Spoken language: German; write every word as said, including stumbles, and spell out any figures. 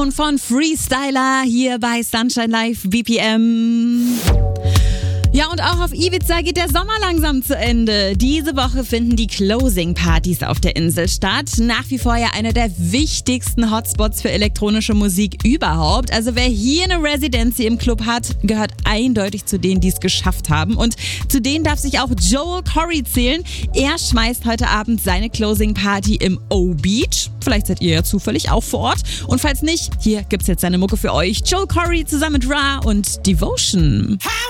Von Freestyler hier bei Sunshine Live B P M. Ja, und auch auf Ibiza geht der Sommer langsam zu Ende. Diese Woche finden die Closing-Partys auf der Insel statt. Nach wie vor ja einer der wichtigsten Hotspots für elektronische Musik überhaupt. Also wer hier eine Residency im Club hat, gehört eindeutig zu denen, die es geschafft haben. Und zu denen darf sich auch Joel Corry zählen. Er schmeißt heute Abend seine Closing-Party im O-Beach. Vielleicht seid ihr ja zufällig auch vor Ort. Und falls nicht, hier gibt's jetzt seine Mucke für euch. Joel Corry zusammen mit Ra und Devotion.